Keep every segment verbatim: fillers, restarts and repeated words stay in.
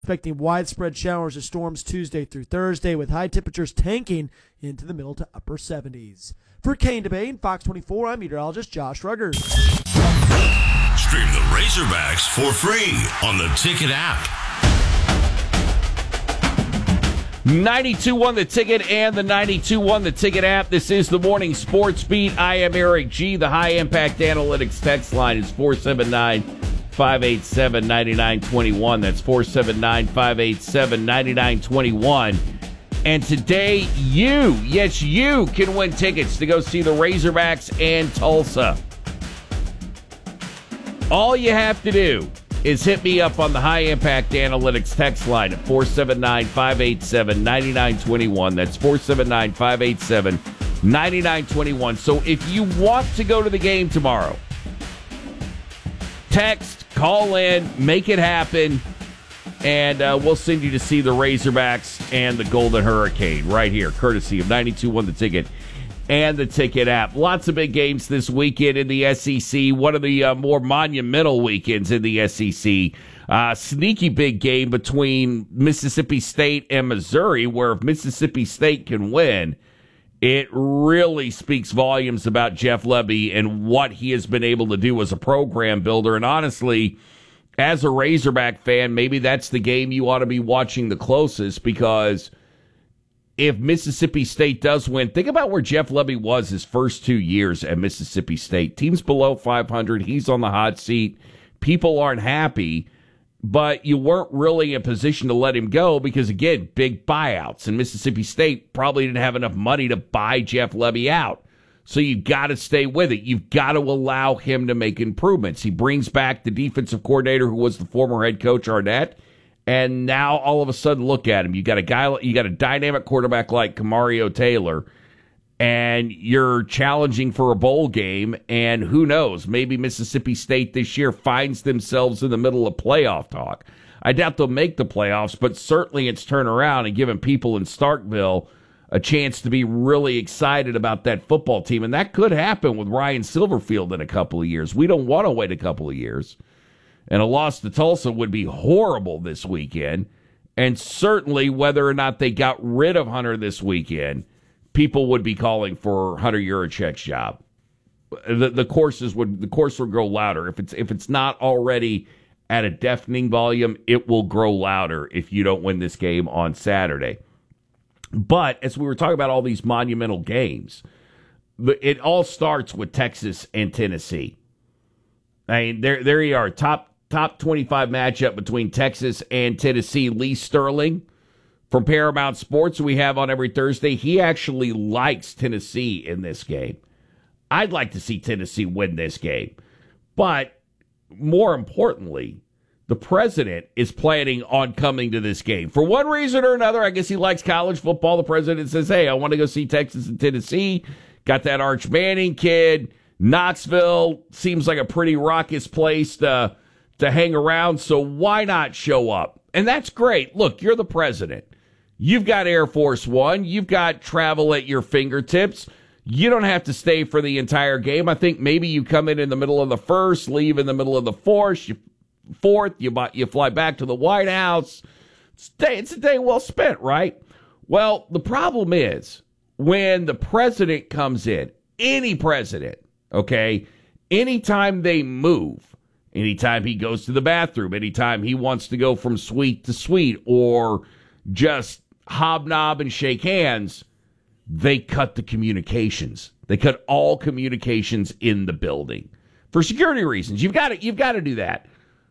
expecting widespread showers or storms Tuesday through Thursday, with high temperatures tanking into the middle to upper seventies. For Kane Debate, Fox twenty-four, I'm meteorologist Josh Ruggers. Stream the Razorbacks for free on the Ticket app. ninety-two point one The Ticket and the ninety-two point one The Ticket app. This is the Morning Sports Beat. I am Eric G. The High Impact Analytics text line is four seven nine, five eight seven, nine nine two one. That's four seven nine, five eight seven, nine nine two one. And today, you, yes, you can win tickets to go see the Razorbacks and Tulsa. All you have to do is hit me up on the High Impact Analytics text line at four seven nine, five eight seven, nine nine two one. That's four seven nine, five eight seven, nine nine two one. So if you want to go to the game tomorrow, text, call in, make it happen, and uh, we'll send you to see the Razorbacks and the Golden Hurricane right here, courtesy of ninety-two point one The Ticket and the Ticket app. Lots of big games this weekend in the S E C. One of the uh, more monumental weekends in the S E C. Uh, sneaky big game between Mississippi State and Missouri, where if Mississippi State can win, it really speaks volumes about Jeff Lebby and what he has been able to do as a program builder. And honestly, as a Razorback fan, maybe that's the game you ought to be watching the closest, because if Mississippi State does win, think about where Jeff Lebby was his first two years at Mississippi State. Teams below five hundred. He's on the hot seat. People aren't happy, but you weren't really in a position to let him go because, again, big buyouts. And Mississippi State probably didn't have enough money to buy Jeff Lebby out. So you've got to stay with it. You've got to allow him to make improvements. He brings back the defensive coordinator who was the former head coach, Arnett. And now all of a sudden, look at him. You got a guy, you got a dynamic quarterback like Kamario Taylor, and you're challenging for a bowl game. And who knows? Maybe Mississippi State this year finds themselves in the middle of playoff talk. I doubt they'll make the playoffs, but certainly it's turn around and giving people in Starkville a chance to be really excited about that football team. And that could happen with Ryan Silverfield in a couple of years. We don't want to wait a couple of years. And a loss to Tulsa would be horrible this weekend. And certainly whether or not they got rid of Hunter this weekend, people would be calling for Hunter Yurichek's job. The, the courses would the course would grow louder. If it's if it's not already at a deafening volume, it will grow louder if you don't win this game on Saturday. But as we were talking about all these monumental games, it all starts with Texas and Tennessee. I mean, there there you are, top top twenty-five matchup between Texas and Tennessee. Lee Sterling from Paramount Sports, we have on every Thursday, he actually likes Tennessee in this game. I'd like to see Tennessee win this game. But more importantly, the president is planning on coming to this game. For one reason or another, I guess he likes college football. The president says, hey, I want to go see Texas and Tennessee. Got that Arch Manning kid. Knoxville seems like a pretty raucous place to, to hang around, so why not show up? And that's great. Look, you're the president. You've got Air Force One. You've got travel at your fingertips. You don't have to stay for the entire game. I think maybe you come in in the middle of the first, leave in the middle of the fourth, you Fourth, you buy, you fly back to the White House. It's a, day, it's a day well spent, right? Well, the problem is when the president comes in, any president, okay, anytime they move, anytime he goes to the bathroom, anytime he wants to go from suite to suite or just hobnob and shake hands, they cut the communications. They cut all communications in the building for security reasons. You've got to, you've got to do that.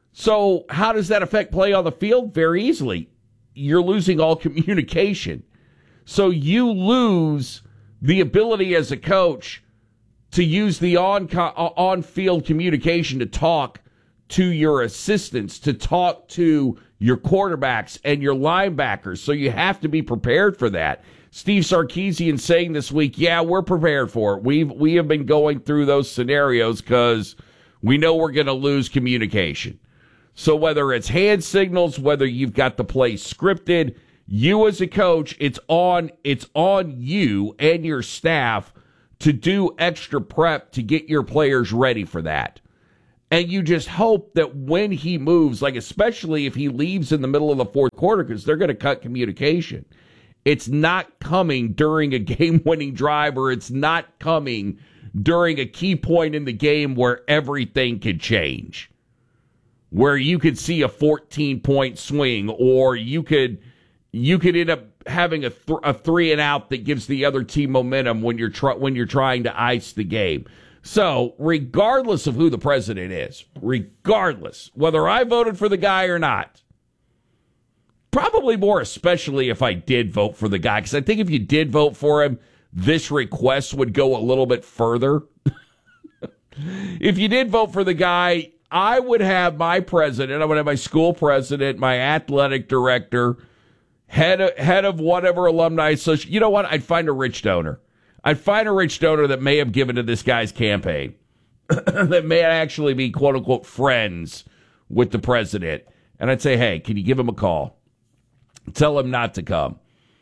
So how does that affect play on the field? Very easily. You're losing all communication. So you lose the ability as a coach to use the on on-field communication to talk to your assistants, to talk to your quarterbacks and your linebackers. So you have to be prepared for that. Steve Sarkisian saying this week, yeah, we're prepared for it. We've, we have been going through those scenarios because we know we're going to lose communication. So whether it's hand signals, whether you've got the play scripted, you as a coach, it's on it's on you and your staff to do extra prep to get your players ready for that. And you just hope that when he moves, like especially if he leaves in the middle of the fourth quarter, because they're going to cut communication, it's not coming during a game-winning drive, or it's not coming during a key point in the game where everything could change, where you could see a fourteen-point swing, or you could you could end up having a, th- a three and out that gives the other team momentum when you're tr- when you're trying to ice the game. So, regardless of who the president is, regardless whether I voted for the guy or not, probably more especially if I did vote for the guy, because I think if you did vote for him, this request would go a little bit further. If you did vote for the guy, I would have my president, I would have my school president, my athletic director, head of, head of whatever alumni association. You know what? I'd find a rich donor. I'd find a rich donor that may have given to this guy's campaign, that may actually be, quote unquote, friends with the president. And I'd say, hey, can you give him a call? Tell him not to come.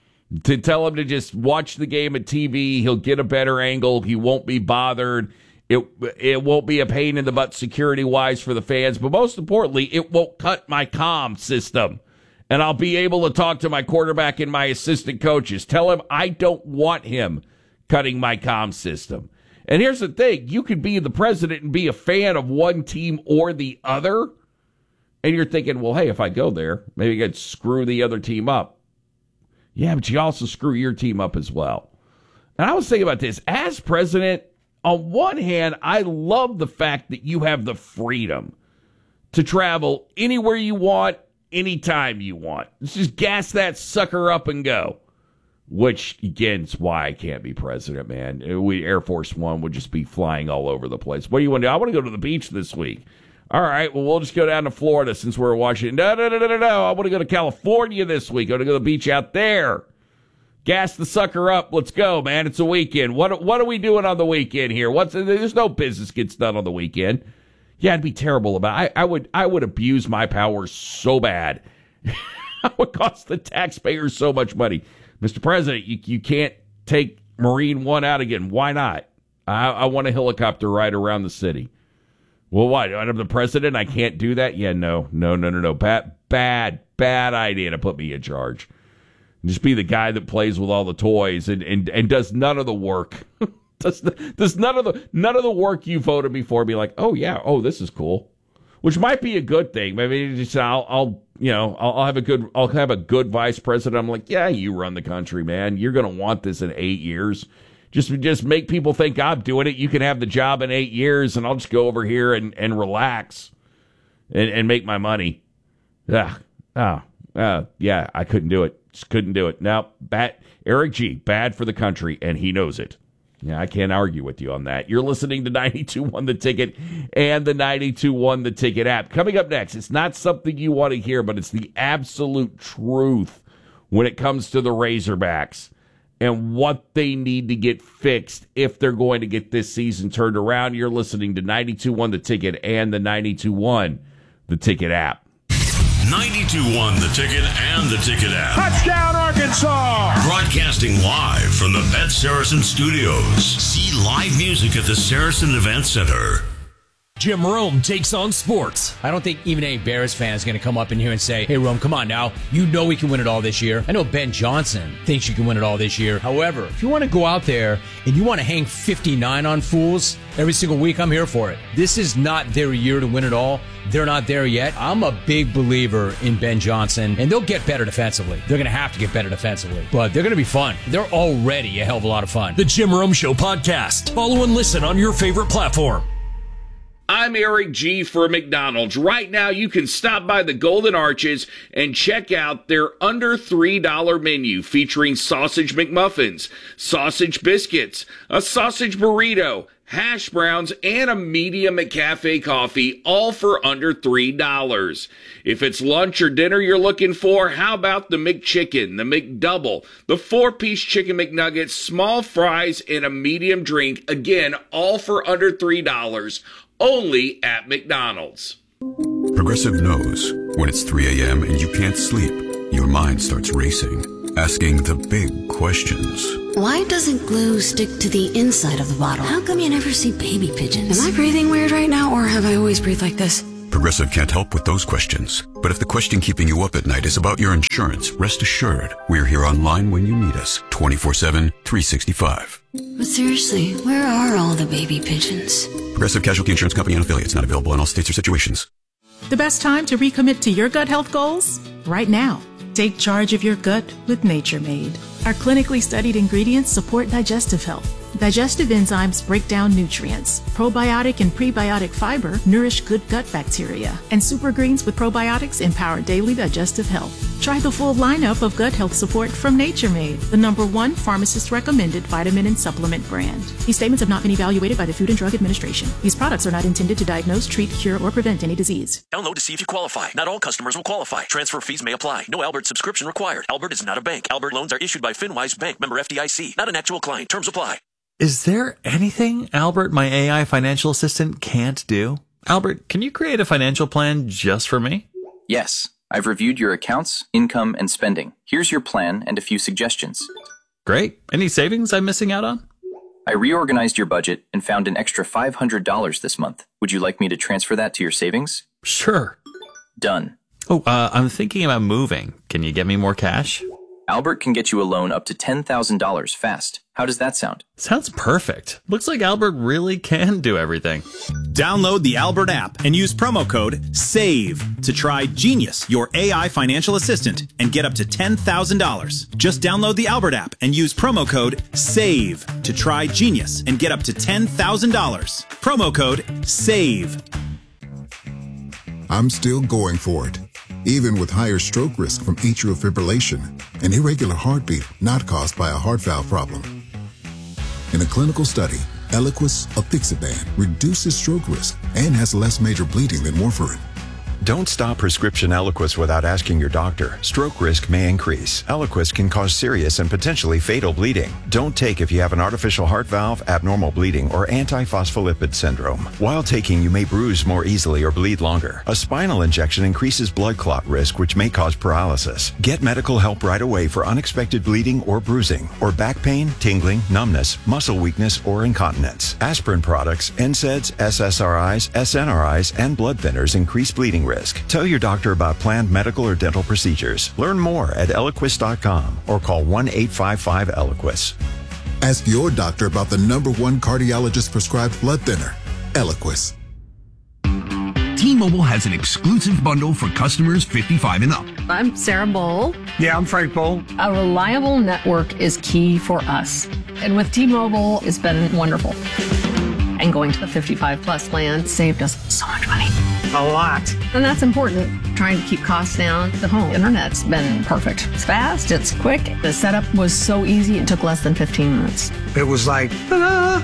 To tell him to just watch the game at T V. He'll get a better angle. He won't be bothered. It it won't be a pain in the butt security-wise for the fans. But most importantly, it won't cut my comm system. And I'll be able to talk to my quarterback and my assistant coaches. Tell him I don't want him cutting my comm system. And here's the thing. You could be the president and be a fan of one team or the other. And you're thinking, well, hey, if I go there, maybe I could screw the other team up. Yeah, but you also screw your team up as well. And I was thinking about this. As president, on one hand, I love the fact that you have the freedom to travel anywhere you want, anytime you want. Let's just gas that sucker up and go. Which, again, is why I can't be president, man. We Air Force One would just be flying all over the place. What do you want to do? I want to go to the beach this week. All right, well, we'll just go down to Florida since we're watching. No, no, no, no, no, no. I want to go to California this week. I want to go to the beach out there. Gas the sucker up. Let's go, man. It's a weekend. What What are we doing on the weekend here? What's There's no business gets done on the weekend. Yeah, I'd be terrible about it. I, I would I would abuse my powers so bad. It would cost the taxpayers so much money. Mister President, you, you can't take Marine One out again. Why not? I, I want a helicopter ride around the city. Well, what? I'm the president. I can't do that? Yeah, no, no, no, no, no. Bad, bad, bad idea to put me in charge. Just be the guy that plays with all the toys and, and, and does none of the work. does, does none of the none of the work you voted me for. Be like, oh yeah, oh this is cool, which might be a good thing. Maybe just I'll, I'll you know I'll, I'll have a good I'll have a good vice president. I'm like, yeah, you run the country, man. You're gonna want this in eight years. Just just make people think I'm doing it. You can have the job in eight years, and I'll just go over here and, and relax and, and make my money. Ah, ah, uh, yeah, I couldn't do it. Just couldn't do it. Now, bad, Eric G., bad for the country, and he knows it. Yeah, I can't argue with you on that. You're listening to ninety-two one The Ticket and the ninety-two one The Ticket app. Coming up next, it's not something you want to hear, but it's the absolute truth when it comes to the Razorbacks and what they need to get fixed if they're going to get this season turned around. You're listening to ninety-two one The Ticket and the ninety-two one The Ticket app. ninety-two one The Ticket and the Ticket app. Touchdown, Arkansas! Broadcasting live from the Bet Saracen Studios. See live music at the Saracen Event Center. Jim Rome takes on sports. I don't think even any Bears fan is going to come up in here and say, hey, Rome, come on now. You know we can win it all this year. I know Ben Johnson thinks you can win it all this year. However, if you want to go out there and you want to hang fifty-nine on fools every single week, I'm here for it. This is not their year to win it all. They're not there yet. I'm a big believer in Ben Johnson, and they'll get better defensively. They're going to have to get better defensively, but they're going to be fun. They're already a hell of a lot of fun. The Jim Rome Show podcast. Follow and listen on your favorite platform. I'm Eric G. for McDonald's. Right now, you can stop by the Golden Arches and check out their under three dollars menu featuring sausage McMuffins, sausage biscuits, a sausage burrito, hash browns, and a medium McCafe coffee, all for under three dollars. If it's lunch or dinner you're looking for, how about the McChicken, the McDouble, the four-piece chicken McNuggets, small fries, and a medium drink, again, all for under three dollars. Only at McDonald's. Progressive knows when it's three a.m. and you can't sleep, your mind starts racing, asking the big questions. Why doesn't glue stick to the inside of the bottle? How come you never see baby pigeons? Am I breathing weird right now, or have I always breathed like this? Progressive can't help with those questions. But if the question keeping you up at night is about your insurance, rest assured, we're here online when you need us, twenty-four seven, three sixty-five. But seriously, where are all the baby pigeons? Progressive Casualty Insurance Company and affiliates, not available in all states or situations. The best time to recommit to your gut health goals? Right now. Take charge of your gut with Nature Made. Our clinically studied ingredients support digestive health. Digestive enzymes break down nutrients. Probiotic and prebiotic fiber nourish good gut bacteria. And super greens with probiotics empower daily digestive health. Try the full lineup of gut health support from Nature Made, the number one pharmacist-recommended vitamin and supplement brand. These statements have not been evaluated by the Food and Drug Administration. These products are not intended to diagnose, treat, cure, or prevent any disease. Download to see if you qualify. Not all customers will qualify. Transfer fees may apply. No Albert subscription required. Albert is not a bank. Albert loans are issued by FinWise Bank, member F D I C. Not an actual client. Terms apply. Is there anything Albert, my A I financial assistant, can't do? Albert, can you create a financial plan just for me? Yes. I've reviewed your accounts, income, and spending. Here's your plan and a few suggestions. Great. Any savings I'm missing out on? I reorganized your budget and found an extra five hundred dollars this month. Would you like me to transfer that to your savings? Sure. Done. Oh, uh, I'm thinking about moving. Can you get me more cash? Albert can get you a loan up to ten thousand dollars fast. How does that sound? Sounds perfect. Looks like Albert really can do everything. Download the Albert app and use promo code SAVE to try Genius, your A I financial assistant, and get up to ten thousand dollars. Just download the Albert app and use promo code SAVE to try Genius and get up to ten thousand dollars. Promo code SAVE. I'm still going for it, even with higher stroke risk from atrial fibrillation, an irregular heartbeat not caused by a heart valve problem. In a clinical study, Eliquis, apixaban, reduces stroke risk and has less major bleeding than warfarin. Don't stop prescription Eliquis without asking your doctor. Stroke risk may increase. Eliquis can cause serious and potentially fatal bleeding. Don't take if you have an artificial heart valve, abnormal bleeding, or antiphospholipid syndrome. While taking, you may bruise more easily or bleed longer. A spinal injection increases blood clot risk, which may cause paralysis. Get medical help right away for unexpected bleeding or bruising, or back pain, tingling, numbness, muscle weakness, or incontinence. Aspirin products, N SAIDs, S S R Is, S N R Is, and blood thinners increase bleeding risk. Tell your doctor about planned medical or dental procedures. Learn more at Eliquis dot com or call one eight five five Eliquis. Ask your doctor about the number one cardiologist prescribed blood thinner, Eliquis. T-Mobile has an exclusive bundle for customers fifty-five and up. I'm Sarah Bowl. Yeah, I'm Frank Bowl. A reliable network is key for us. And with T-Mobile, it's been wonderful. And going to the fifty-five plus plan saved us so much money. A lot. And that's important. Trying to keep costs down. The home internet's been perfect. It's fast, it's quick. The setup was so easy, it took less than fifteen minutes. It was like, ta-da!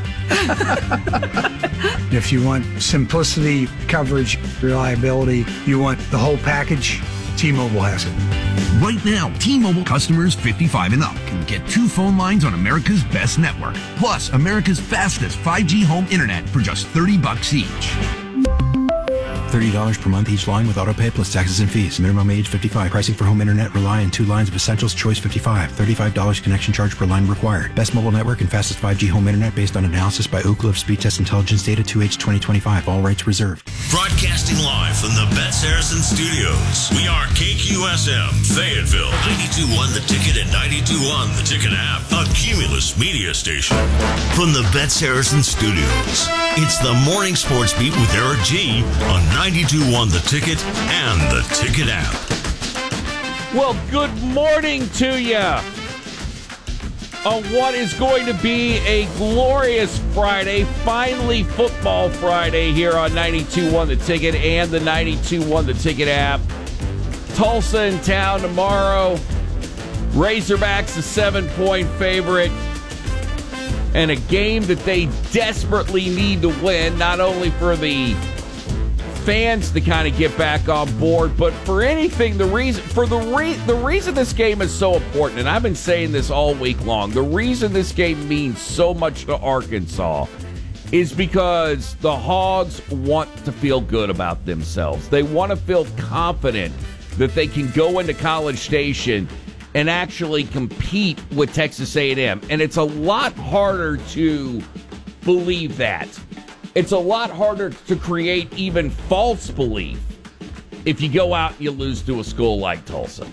If you want simplicity, coverage, reliability, you want the whole package, T-Mobile has it. Right now, T-Mobile customers fifty-five and up can get two phone lines on America's best network, plus America's fastest five G home internet for just thirty bucks each. thirty dollars per month each line with autopay plus taxes and fees. Minimum age fifty-five. Pricing for home internet rely on two lines of Essentials Choice fifty-five. thirty-five dollars connection charge per line required. Best mobile network and fastest five G home internet based on analysis by Ookla of Speed Test Intelligence Data two H twenty twenty-five. All rights reserved. Broadcasting live from the Bet Saracen Studios. We are K Q S M, Fayetteville, ninety-two point one The Ticket and ninety-two point one The Ticket app, a Cumulus media station. From the Bet Saracen Studios, it's the Morning Sports Beat with Eric G on ninety-two point one The Ticket and the Ticket app. Well, good morning to you on what is going to be a glorious Friday, finally football Friday here on ninety-two point one The Ticket and the ninety-two point one The Ticket app. Tulsa in town tomorrow. Razorbacks a seven-point favorite. And a game that they desperately need to win, not only for the fans to kind of get back on board, but for anything, the reason for the re, the reason this game is so important, and I've been saying this all week long, the reason this game means so much to Arkansas is because the Hogs want to feel good about themselves. They want to feel confident that they can go into College Station and actually compete with Texas A and M. And it's a lot harder to believe that. It's a lot harder to create even false belief if you go out and you lose to a school like Tulsa.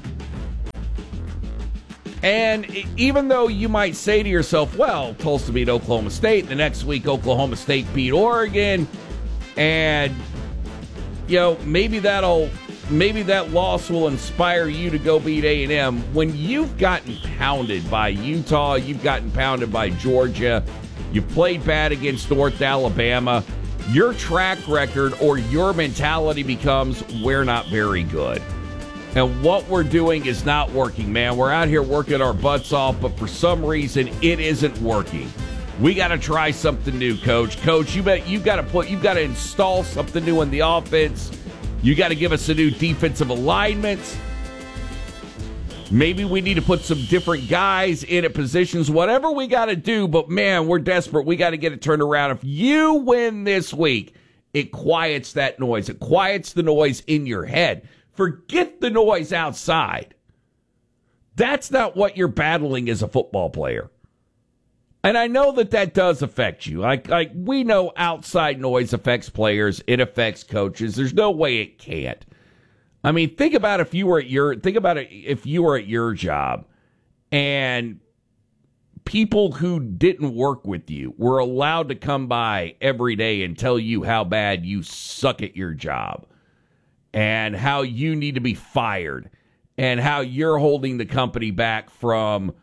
And even though you might say to yourself, well, Tulsa beat Oklahoma State, the next week Oklahoma State beat Oregon, and, you know, maybe that'll, maybe that loss will inspire you to go beat A and M. When you've gotten pounded by Utah, you've gotten pounded by Georgia, you played bad against North Alabama, your track record or your mentality becomes, we're not very good. And what we're doing is not working, man. We're out here working our butts off, but for some reason, it isn't working. We got to try something new, Coach. Coach, you bet you've got to put, you've got to install something new in the offense. You got to give us a new defensive alignment. Maybe we need to put some different guys in at positions, whatever we got to do. But, man, we're desperate. We got to get it turned around. If you win this week, it quiets that noise. It quiets the noise in your head. Forget the noise outside. That's not what you're battling as a football player. And I know that that does affect you. Like, like we know outside noise affects players. It affects coaches. There's no way it can't. I mean, think about if you were at your think about it if you were at your job and people who didn't work with you were allowed to come by every day and tell you how bad you suck at your job and how you need to be fired and how you're holding the company back from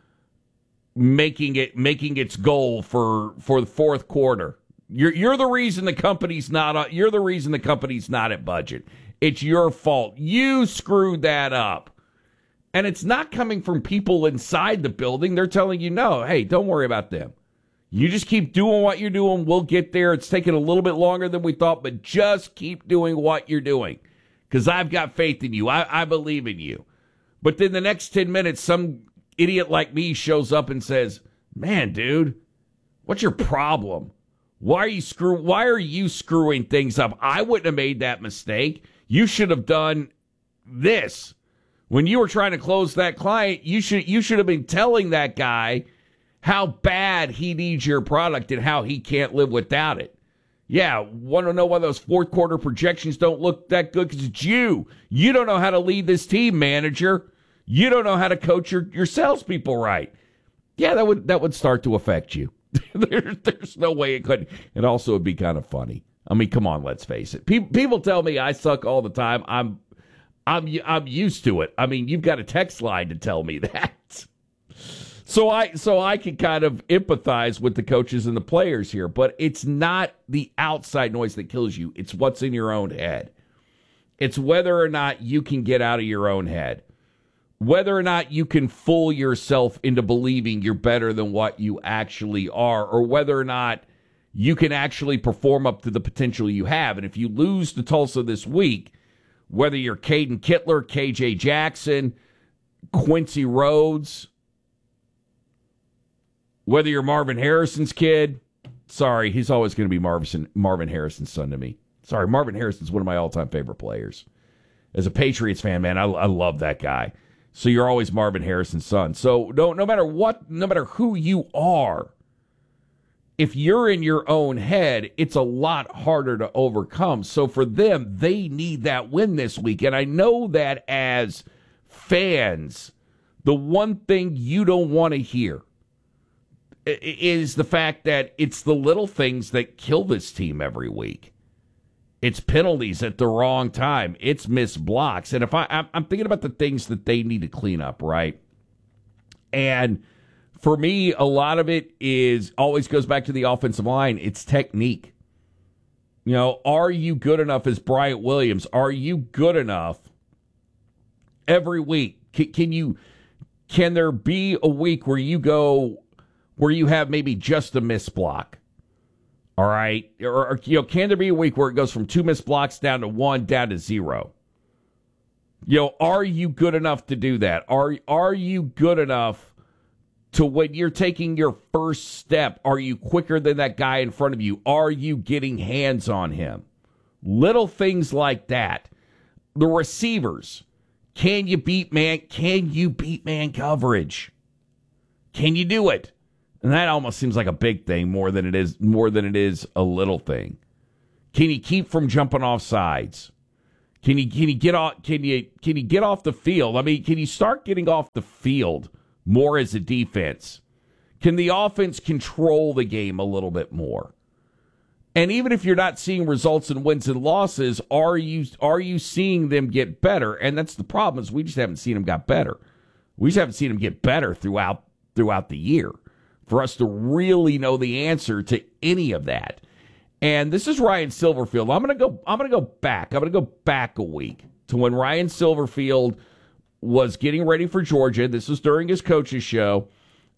making it making its goal for for the fourth quarter. You're you're the reason the company's not you're the reason the company's not at budget. It's your fault. You screwed that up. And it's not coming from people inside the building. They're telling you, no, hey, don't worry about them. You just keep doing what you're doing. We'll get there. It's taking a little bit longer than we thought, but just keep doing what you're doing. Because I've got faith in you. I, I believe in you. But then the next ten minutes, some idiot like me shows up and says, man, dude, what's your problem? Why are you screw? Why are you screwing things up? I wouldn't have made that mistake. You should have done this. When you were trying to close that client, you should you should have been telling that guy how bad he needs your product and how he can't live without it. Yeah, want to know why those fourth quarter projections don't look that good? Because it's you. You don't know how to lead this team, manager. You don't know how to coach your, your salespeople right. Yeah, that would that would start to affect you. there, there's no way it couldn't. It also would be kind of funny. I mean, come on, let's face it. People, people tell me I suck all the time. I'm, I'm, I'm used to it. I mean, you've got a text line to tell me that. So I, so I can kind of empathize with the coaches and the players here. But it's not the outside noise that kills you. It's what's in your own head. It's whether or not you can get out of your own head. Whether or not you can fool yourself into believing you're better than what you actually are, or whether or not you can actually perform up to the potential you have. And if you lose to Tulsa this week, whether you're Caden Kittler, K J Jackson, Quincy Rhodes, whether you're Marvin Harrison's kid, sorry, he's always going to be Marvin, Marvin Harrison's son to me. Sorry, Marvin Harrison's one of my all-time favorite players. As a Patriots fan, man, I, I love that guy. So you're always Marvin Harrison's son. So no, no matter what, no matter who you are, if you're in your own head, it's a lot harder to overcome. So for them, they need that win this week. And I know that as fans, the one thing you don't want to hear is the fact that it's the little things that kill this team every week. It's penalties at the wrong time. It's missed blocks. And if I, I'm thinking about the things that they need to clean up, right? And for me, a lot of it is always goes back to the offensive line. It's technique. You know, are you good enough as Bryant Williams? Are you good enough every week? Can, can you? Can there be a week where you go where you have maybe just a missed block? All right, or, or you know, can there be a week where it goes from two missed blocks down to one, down to zero? You know, are you good enough to do that? Are are you good enough to when you're taking your first step? Are you quicker than that guy in front of you? Are you getting hands on him? Little things like that. The receivers, Can you beat man? Can you beat man coverage? Can you do it? And that almost seems like a big thing more than it is more than it is a little thing. Can you keep from jumping off sides? Can you can you get off can you can you get off the field? I mean, can you start getting off the field more as a defense? Can the offense control the game a little bit more? And even if you're not seeing results in wins and losses, are you are you seeing them get better? And that's the problem, is we just haven't seen them get better. We just haven't seen them get better throughout throughout the year for us to really know the answer to any of that. And this is Ryan Silverfield. I'm gonna go. I'm gonna go back. I'm gonna go back a week to when Ryan Silverfield was getting ready for Georgia. This was during his coach's show,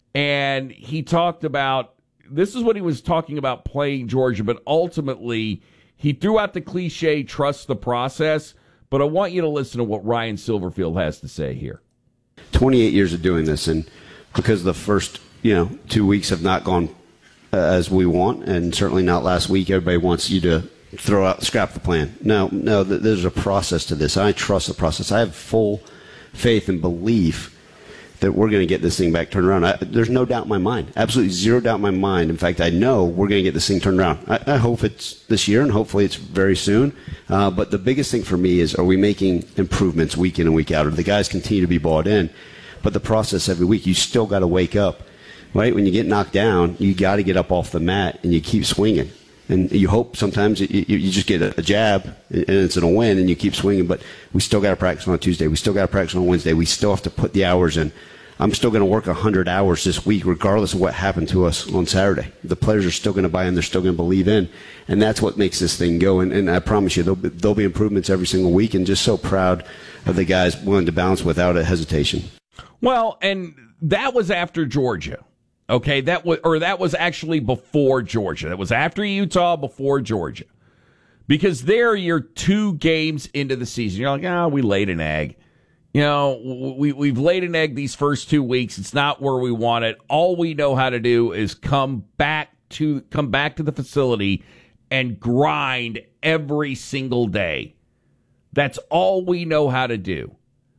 and he talked about. This is what he was talking about playing Georgia, but ultimately he threw out the cliche, trust the process. But I want you to listen to what Ryan Silverfield has to say here. twenty-eight years of doing this, and because the first, you know, two weeks have not gone uh, as we want, and certainly not last week. Everybody wants you to throw out, scrap the plan. No, no, th- there's a process to this. I trust the process. I have full faith and belief that we're going to get this thing back turned around. I, there's no doubt in my mind, absolutely zero doubt in my mind. In fact, I know we're going to get this thing turned around. I, I hope it's this year, and hopefully it's very soon. Uh, but the biggest thing for me is, are we making improvements week in and week out? Or do the guys continue to be bought in? But the process every week, you still got to wake up, right? When you get knocked down, you got to get up off the mat and you keep swinging. And you hope sometimes you, you just get a jab and it's in a win and you keep swinging. But we still got to practice on Tuesday. We still got to practice on Wednesday. We still have to put the hours in. I'm still going to work one hundred hours this week regardless of what happened to us on Saturday. The players are still going to buy in. They're still going to believe in. And that's what makes this thing go. And, and I promise you, there'll be, there'll be improvements every single week. And just so proud of the guys willing to bounce without a hesitation. Well, and that was after Georgia. Okay, that was or that was actually before Georgia. That was after Utah, before Georgia. Because there you're two games into the season. You're like, ah, oh, we laid an egg. You know, we, we've laid an egg these first two weeks. It's not where we want it. All we know how to do is come back to come back to the facility and grind every single day. That's all we know how to do.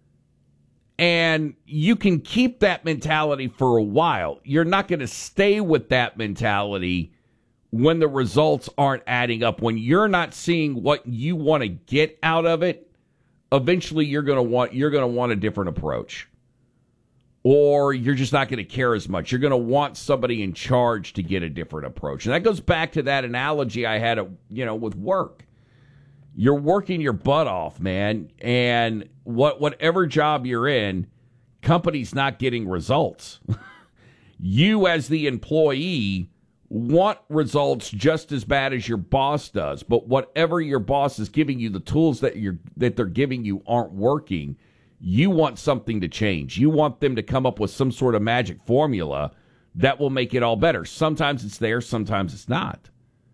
And you can keep that mentality for a while. You're not going to stay with that mentality when the results aren't adding up. When you're not seeing what you want to get out of it, eventually you're going to want you're going to want a different approach. Or you're just not going to care as much. You're going to want somebody in charge to get a different approach. And that goes back to that analogy I had, you know, with work. You're working your butt off, man, and what whatever job you're in, company's not getting results. You, as the employee, want results just as bad as your boss does, but whatever your boss is giving you, the tools that you're that they're giving you aren't working. You want something to change. You want them to come up with some sort of magic formula that will make it all better. Sometimes it's there, sometimes it's not.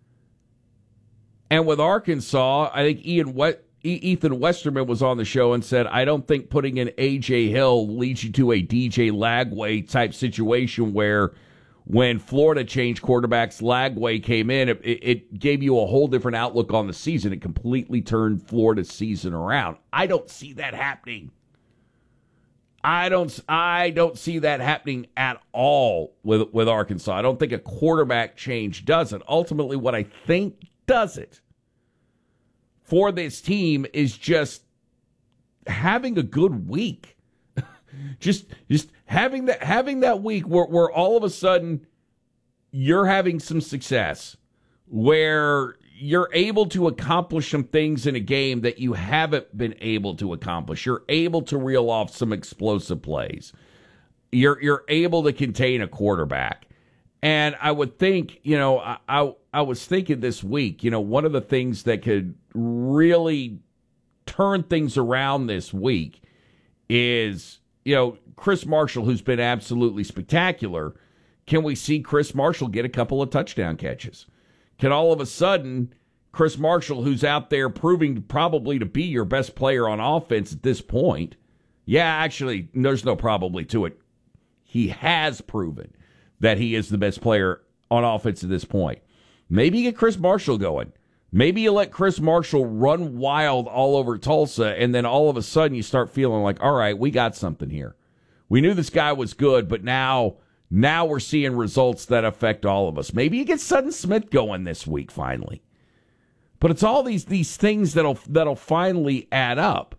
And with Arkansas, I think Ian we- Ethan Westerman was on the show and said, I don't think putting in A J Hill leads you to a D J Lagway type situation where when Florida changed quarterbacks, Lagway came in, it, it gave you a whole different outlook on the season. It completely turned Florida's season around. I don't see that happening. I don't I don't see that happening at all with, with Arkansas. I don't think a quarterback change does it. Ultimately, what I think does it for this team is just having a good week. just just having that having that week where, where all of a sudden you're having some success, where you're able to accomplish some things in a game that you haven't been able to accomplish. You're able to reel off some explosive plays. You're you're able to contain a quarterback. And I would think, you know, I, I I was thinking this week, you know, one of the things that could really turn things around this week is, you know, Chris Marshall, who's been absolutely spectacular. Can we see Chris Marshall get a couple of touchdown catches? Can all of a sudden Chris Marshall, who's out there proving probably to be your best player on offense at this point, yeah, actually, there's no probably to it. He has proven that he is the best player on offense at this point. Maybe get Chris Marshall going. Maybe you let Chris Marshall run wild all over Tulsa, and then all of a sudden you start feeling like, all right, we got something here. We knew this guy was good, but now, now we're seeing results that affect all of us. Maybe you get Sutton Smith going this week finally. But it's all these these things that'll that'll finally add up.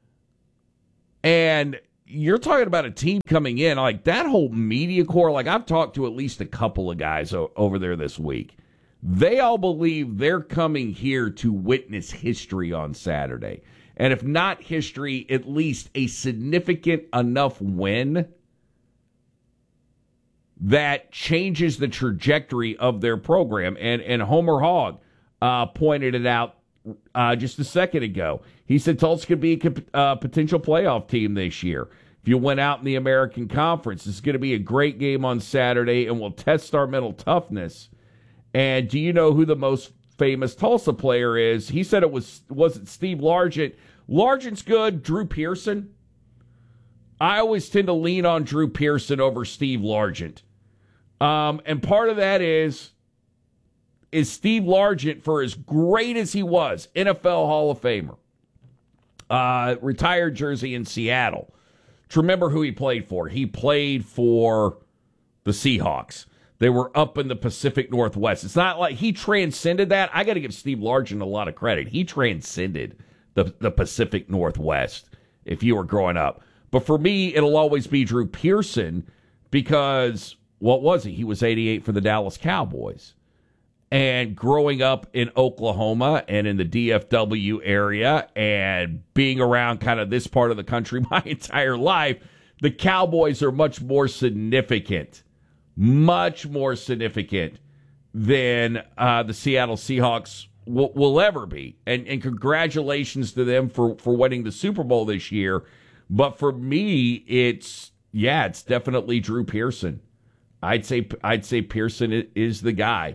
And you're talking about a team coming in, like that whole media core, like I've talked to at least a couple of guys o- over there this week. They all believe they're coming here to witness history on Saturday. And if not history, at least a significant enough win that changes the trajectory of their program. And, and Homer Hogg uh, pointed it out uh, just a second ago. He said Tulsa could be a uh, potential playoff team this year. If you went out in the American Conference, it's going to be a great game on Saturday and will test our mental toughness. And do you know who the most famous Tulsa player is? He said it was, was it Steve Largent? Largent's good. Drew Pearson? I always tend to lean on Drew Pearson over Steve Largent. Um, and part of that is, is Steve Largent, for as great as he was, N F L Hall of Famer, uh, retired jersey in Seattle. To remember who he played for. He played for the Seahawks. They were up in the Pacific Northwest. It's not like he transcended that. I got to give Steve Largent a lot of credit. He transcended the, the Pacific Northwest if you were growing up. But for me, it'll always be Drew Pearson because, what was he? He was eighty-eight for the Dallas Cowboys. And growing up in Oklahoma and in the D F W area and being around kind of this part of the country my entire life, the Cowboys are much more significant. Much more significant than uh, the Seattle Seahawks will, will ever be. And, and congratulations to them for, for winning the Super Bowl this year. But for me, it's, yeah, it's definitely Drew Pearson. I'd say I'd say Pearson is the guy.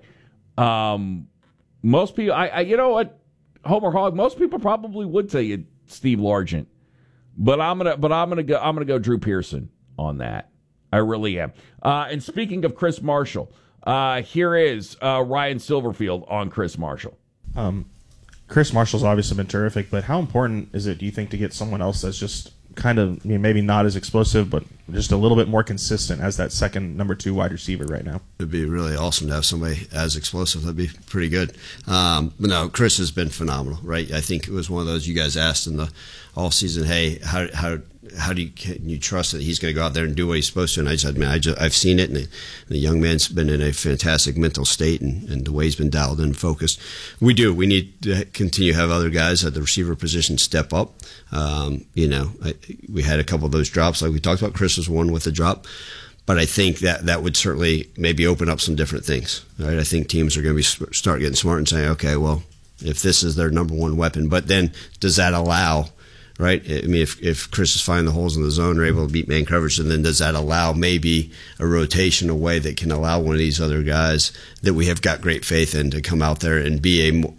Um, most people, I, I you know what, Homer Hogg, most people probably would tell you Steve Largent. But I'm gonna but I'm gonna go I'm gonna go Drew Pearson on that. I really am. Uh, and speaking of Chris Marshall, uh, here is uh, Ryan Silverfield on Chris Marshall. Um, Chris Marshall's obviously been terrific, but how important is it, do you think, to get someone else that's just kind of, I mean, maybe not as explosive, but just a little bit more consistent as that second number two wide receiver right now? It'd be really awesome to have somebody as explosive. That'd be pretty good. Um, but no, Chris has been phenomenal, right? I think it was one of those you guys asked in the all season, hey, how how how do you can you trust that he's going to go out there and do what he's supposed to? And I said, man, I just, I've seen it, and the, the young man's been in a fantastic mental state, and, and the way he's been dialed in and focused. We do. We need to continue to have other guys at the receiver position step up. Um, you know, I, we had a couple of those drops, like we talked about. Chris was one with a drop. But I think that that would certainly maybe open up some different things. Right? I think teams are going to be start getting smart and saying, okay, well, if this is their number one weapon, but then does that allow, right? I mean, if if Chris is finding the holes in the zone or able to beat man coverage, and then does that allow maybe a rotation away that can allow one of these other guys that we have got great faith in to come out there and be a.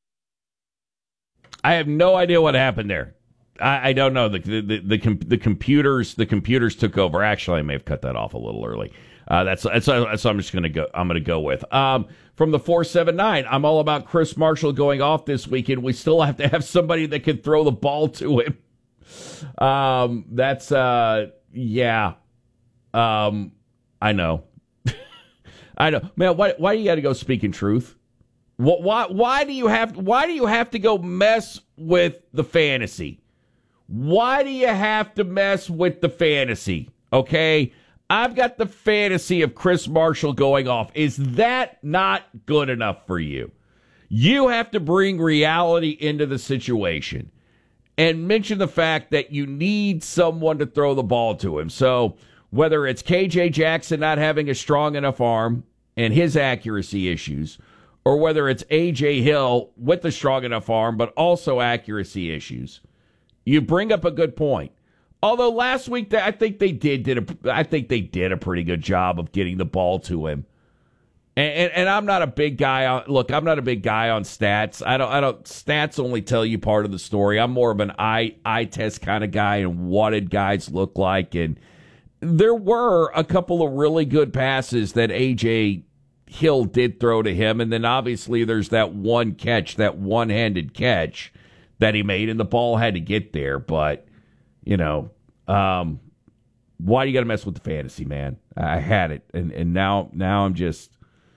I have no idea what happened there. I, I don't know. The the the, the, com- the computers the computers took over. Actually, I may have cut that off a little early. Uh, that's that's that's what I'm just gonna go. I'm gonna go with. Um, from the four seven nine, I'm all about Chris Marshall going off this weekend. We still have to have somebody that can throw the ball to him. Um, that's uh, yeah. Um, I know. I know, man. Why why do you got to go speaking truth? What why why do you have why do you have to go mess with the fantasy? Why do you have to mess with the fantasy? Okay, I've got the fantasy of Chris Marshall going off. Is that not good enough for you? You have to bring reality into the situation and mention the fact that you need someone to throw the ball to him. So whether it's K J Jackson not having a strong enough arm and his accuracy issues, or whether it's A J Hill with a strong enough arm but also accuracy issues, you bring up a good point. Although last week, I think they did did a, I think they did a pretty good job of getting the ball to him. And, and, and I'm not a big guy on look. I'm not a big guy on stats. I don't. I don't. Stats only tell you part of the story. I'm more of an eye eye test kind of guy, and what did guys look like? And there were a couple of really good passes that A J Hill did throw to him, and then obviously there's that one catch, that one-handed catch that he made, and the ball had to get there. But, you know, um, why do you got to mess with the fantasy, man? I had it, and, and now now I'm just...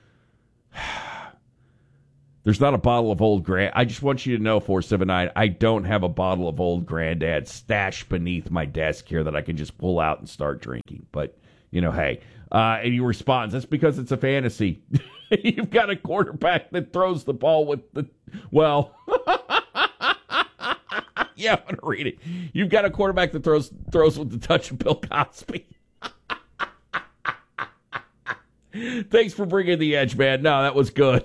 There's not a bottle of Old Grand. I just want you to know, four seven nine, I don't have a bottle of Old Granddad stashed beneath my desk here that I can just pull out and start drinking. But, you know, hey. Uh, and he responds, that's because it's a fantasy. You've got a quarterback that throws the ball with the, well, yeah, I'm going to read it. You've got a quarterback that throws throws with the touch of Bill Cosby. Thanks for bringing the edge, man. No, that was good.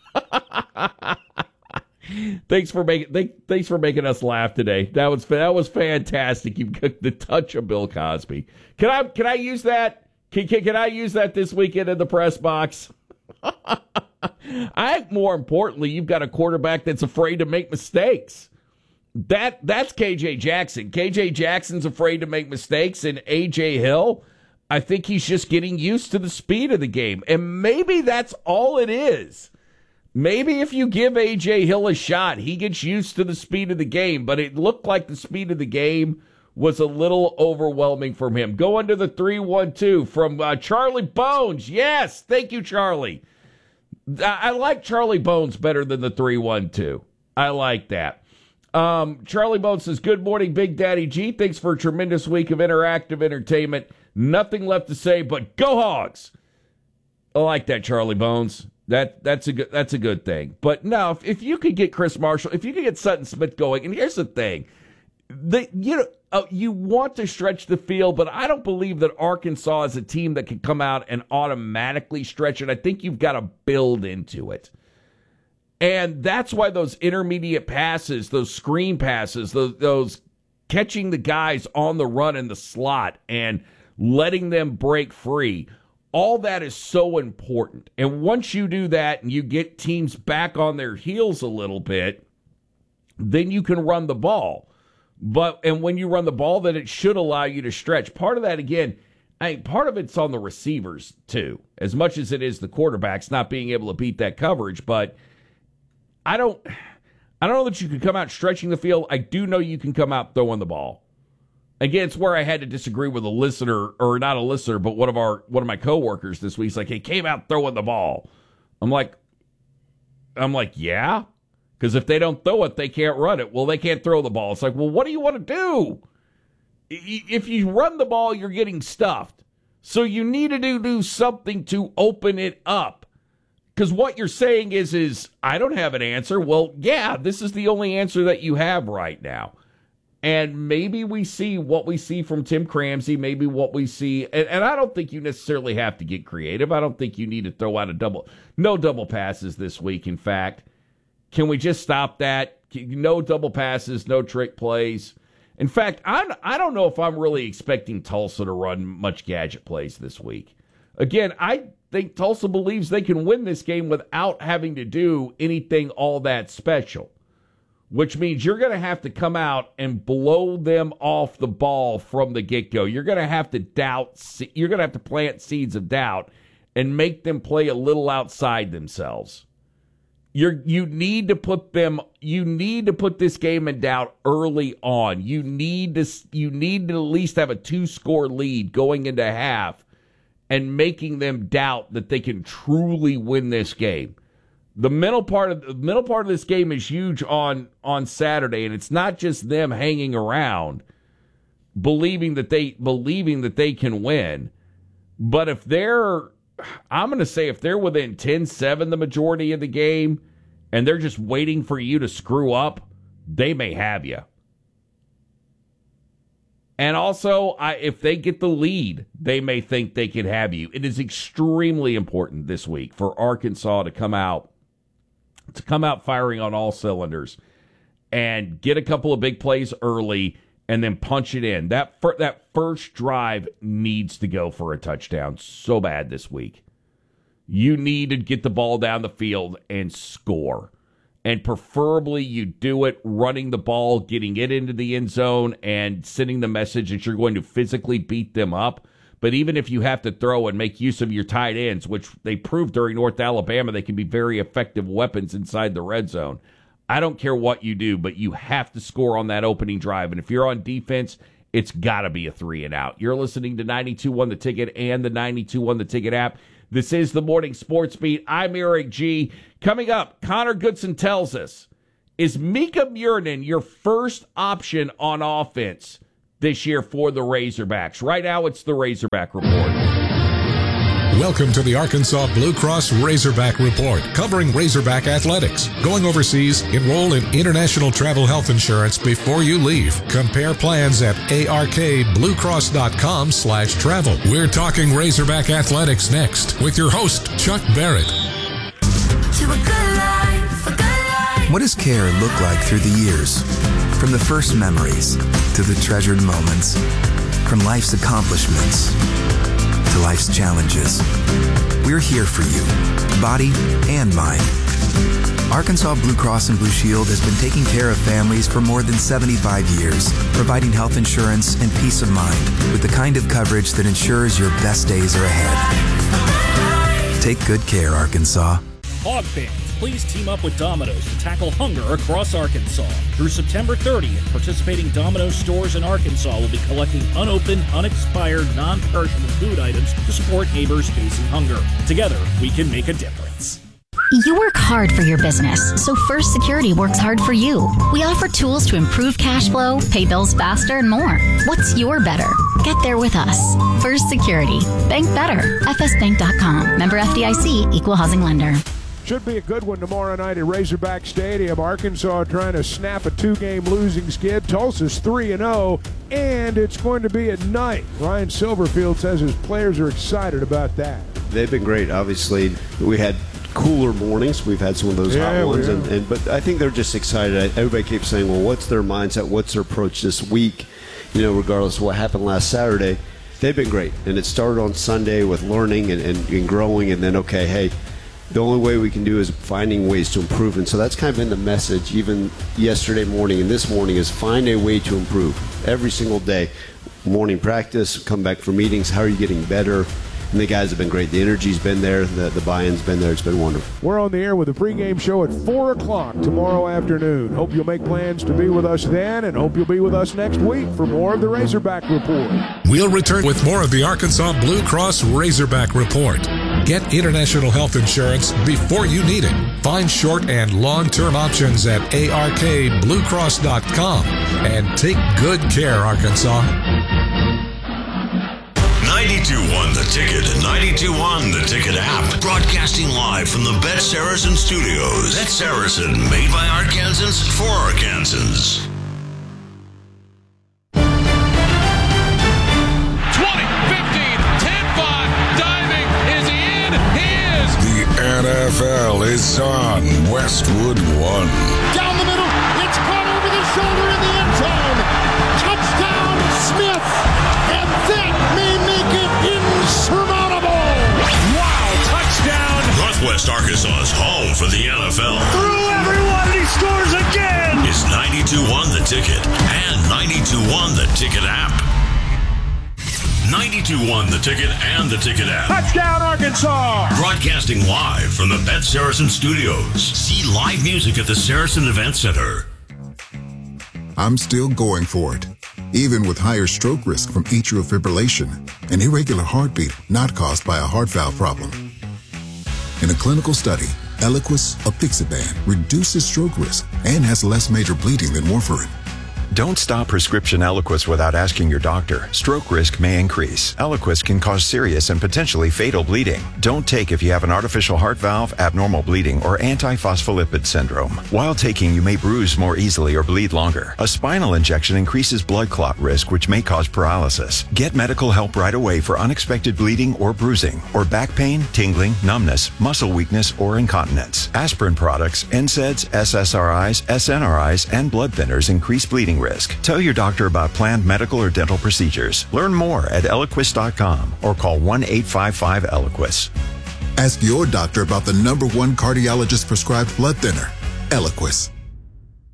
thanks for making th- thanks for making us laugh today. That was that was fantastic. You got the touch of Bill Cosby. Can I can I use that? Can can, can I use that this weekend in the press box? I think more importantly, you've got a quarterback that's afraid to make mistakes. That that's K J Jackson. K J Jackson's afraid to make mistakes, and A J Hill, I think he's just getting used to the speed of the game. And maybe that's all it is. Maybe if you give A J Hill a shot, he gets used to the speed of the game. But it looked like the speed of the game was a little overwhelming from him. Going to the three one two from uh, Charlie Bones. Yes, thank you, Charlie. I, I like Charlie Bones better than the three one two. I like that. Um, Charlie Bones says, good morning, Big Daddy G. Thanks for a tremendous week of interactive entertainment. Nothing left to say but go Hogs. I like that, Charlie Bones. That that's a good that's a good thing. But no, if, if you could get Chris Marshall, if you could get Sutton Smith going, and here's the thing, the you know uh, you want to stretch the field, but I don't believe that Arkansas is a team that can come out and automatically stretch it. I think you've got to build into it. And that's why those intermediate passes, those screen passes, those, those catching the guys on the run in the slot and letting them break free, all that is so important. And once you do that and you get teams back on their heels a little bit, then you can run the ball. But and when you run the ball, then it should allow you to stretch. Part of that, again, I mean, part of it's on the receivers, too, as much as it is the quarterbacks not being able to beat that coverage. But I don't I don't know that you can come out stretching the field. I do know you can come out throwing the ball. Again, it's where I had to disagree with a listener, or not a listener, but one of our one of my coworkers this week. He's like, he came out throwing the ball. I'm like, I'm like, yeah, because if they don't throw it, they can't run it. Well, they can't throw the ball. It's like, well, what do you want to do? If you run the ball, you're getting stuffed. So you need to do, do something to open it up. Because what you're saying is, is I don't have an answer. Well, yeah, this is the only answer that you have right now. And maybe we see what we see from Tim Cramsey, maybe what we see. And, and I don't think you necessarily have to get creative. I don't think you need to throw out a double. No double passes this week, in fact. Can we just stop that? No double passes, no trick plays. In fact, I'm, I don't know if I'm really expecting Tulsa to run much gadget plays this week. Again, I think Tulsa believes they can win this game without having to do anything all that special, which means you're going to have to come out and blow them off the ball from the get-go. You're going to have to doubt, you're going to have to plant seeds of doubt and make them play a little outside themselves. You're, you need to put them, you need to put this game in doubt early on. You need to, you need to at least have a two-score lead going into half and making them doubt that they can truly win this game. The middle part of the middle part of this game is huge on, on Saturday, and it's not just them hanging around, believing that they believing that they can win. But if they're, I'm going to say, if they're within ten seven the majority of the game, and they're just waiting for you to screw up, they may have you. And also, I, if they get the lead, they may think they can have you. It is extremely important this week for Arkansas to come out to come out firing on all cylinders and get a couple of big plays early and then punch it in. That fir- that first drive needs to go for a touchdown so bad this week. You need to get the ball down the field and score. And preferably you do it running the ball, getting it into the end zone, and sending the message that you're going to physically beat them up. But even if you have to throw and make use of your tight ends, which they proved during North Alabama, they can be very effective weapons inside the red zone. I don't care what you do, but you have to score on that opening drive. And if you're on defense, it's got to be a three and out. You're listening to ninety-two one The Ticket and the ninety-two one The Ticket app. This is the Morning Sports Beat. I'm Eric G. Coming up, Connor Goodson tells us, is Mika Murnin your first option on offense this year for the Razorbacks? Right now, it's the Razorback Report. Welcome to the Arkansas Blue Cross Razorback Report, covering Razorback athletics. Going overseas, enroll in international travel health insurance before you leave. Compare plans at arkbluecross.com slash travel. We're talking Razorback athletics next with your host, Chuck Barrett. What does care look like through the years? From the first memories to the treasured moments, from life's accomplishments to life's challenges. We're here for you, body and mind. Arkansas Blue Cross and Blue Shield has been taking care of families for more than seventy-five years, providing health insurance and peace of mind with the kind of coverage that ensures your best days are ahead. Take good care, Arkansas. Hog fans, please team up with Domino's to tackle hunger across Arkansas. Through September thirtieth, participating Domino's stores in Arkansas will be collecting unopened, unexpired, non-perishable food items to support neighbors facing hunger. Together, we can make a difference. You work hard for your business, so First Security works hard for you. We offer tools to improve cash flow, pay bills faster, and more. What's your better? Get there with us. First Security. Bank better. F S bank dot com. Member F D I C. Equal housing lender. Should be a good one tomorrow night at Razorback Stadium. Arkansas trying to snap a two-game losing skid. Tulsa's three and oh, and it's going to be at night. Ryan Silverfield says his players are excited about that. They've been great. Obviously, we had cooler mornings. We've had some of those yeah, hot ones, yeah. and, and but I think they're just excited. Everybody keeps saying, well, what's their mindset? What's their approach this week? You know, regardless of what happened last Saturday, they've been great. And it started on Sunday with learning and, and, and growing, and then, okay, hey, the only way we can do is finding ways to improve. And so that's kind of been the message even yesterday morning and this morning is find a way to improve every single day. Morning practice, come back for meetings. How are you getting better? And the guys have been great. The energy's been there. The, the buy-in's been there. It's been wonderful. We're on the air with a pregame show at four o'clock tomorrow afternoon. Hope you'll make plans to be with us then, and hope you'll be with us next week for more of the Razorback Report. We'll return with more of the Arkansas Blue Cross Razorback Report. Get international health insurance before you need it. Find short and long-term options at A R K blue cross dot com. And take good care, Arkansas. ninety-two one The Ticket and ninety-two one The Ticket app. Broadcasting live from the Bet Saracen Studios. Bet Saracen, made by Arkansans for Arkansans. twenty, fifteen, ten, five, diving. Is he in? He is. The N F L is on Westwood One. Down the middle. It's caught over the shoulder in the end zone. Touchdown, Smith. And that may make it insurmountable. Wow, touchdown. Northwest Arkansas's home for the N F L. Through everyone, and he scores again. Is ninety-two one The Ticket and ninety-two one The Ticket app. ninety-two one The Ticket and The Ticket app. Touchdown, Arkansas. Broadcasting live from the Bet Saracen Studios. See live music at the Saracen Event Center. I'm still going for it, even with higher stroke risk from atrial fibrillation, an irregular heartbeat not caused by a heart valve problem. In a clinical study, Eliquis apixaban reduces stroke risk and has less major bleeding than warfarin. Don't stop prescription Eliquis without asking your doctor. Stroke risk may increase. Eliquis can cause serious and potentially fatal bleeding. Don't take if you have an artificial heart valve, abnormal bleeding, or antiphospholipid syndrome. While taking, you may bruise more easily or bleed longer. A spinal injection increases blood clot risk, which may cause paralysis. Get medical help right away for unexpected bleeding or bruising, or back pain, tingling, numbness, muscle weakness, or incontinence. Aspirin products, N SAIDs, S S R Is, S N R Is, and blood thinners increase bleeding risk. Tell your doctor about planned medical or dental procedures. Learn more at eliquis dot com or call one eight five five Eliquis. Ask your doctor about the number one cardiologist prescribed blood thinner, Eliquis.